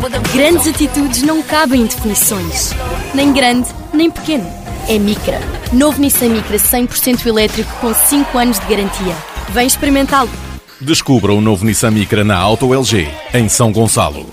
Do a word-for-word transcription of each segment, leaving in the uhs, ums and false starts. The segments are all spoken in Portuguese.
Grandes atitudes não cabem em definições. Nem grande, nem pequeno. É Micra. Novo Nissan Micra cem por cento elétrico com cinco anos de garantia. Vem experimentá-lo. Descubra o novo Nissan Micra na Auto L G, em São Gonçalo.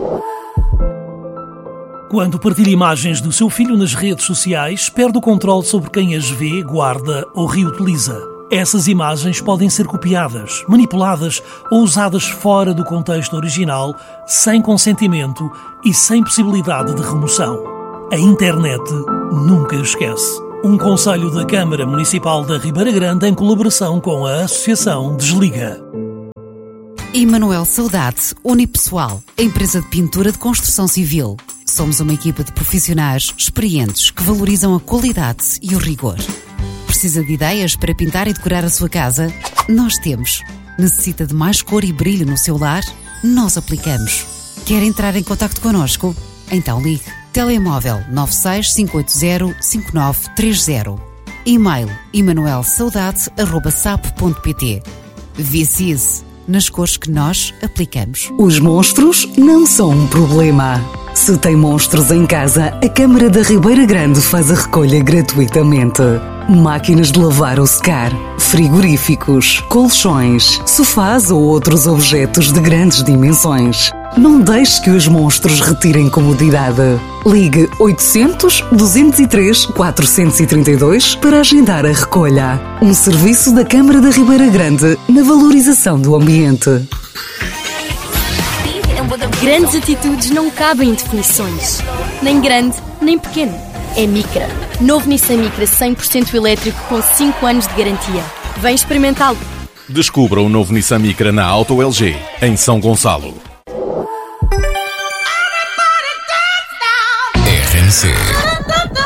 Quando partilha imagens do seu filho nas redes sociais, perde o controle sobre quem as vê, guarda ou reutiliza. Essas imagens podem ser copiadas, manipuladas ou usadas fora do contexto original, sem consentimento e sem possibilidade de remoção. A internet nunca esquece. Um conselho da Câmara Municipal da Ribeira Grande em colaboração com a Associação Desliga. Emanuel Saudade, Unipessoal, a empresa de pintura de construção civil. Somos uma equipa de profissionais experientes que valorizam a qualidade e o rigor. Precisa de ideias para pintar e decorar a sua casa? Nós temos. Necessita de mais cor e brilho no seu lar? Nós aplicamos. Quer entrar em contacto connosco? Então ligue. Telemóvel nove seis cinco oito zero cinco nove três zero. E-mail emanuelsaudade arroba sapo ponto pt. Vicise, nas cores que nós aplicamos. Os monstros não são um problema. Se tem monstros em casa, a Câmara da Ribeira Grande faz a recolha gratuitamente. Máquinas de lavar ou secar, frigoríficos, colchões, sofás ou outros objetos de grandes dimensões. Não deixe que os monstros retirem comodidade. Ligue oitocentos, duzentos e três, quatrocentos e trinta e dois para agendar a recolha. Um serviço da Câmara da Ribeira Grande na valorização do ambiente. Grandes atitudes não cabem em definições. Nem grande, nem pequeno. É Micra. Novo Nissan Micra cem por cento elétrico com cinco anos de garantia. Vem experimentá-lo. Descubra o novo Nissan Micra na Auto L G, em São Gonçalo. R N C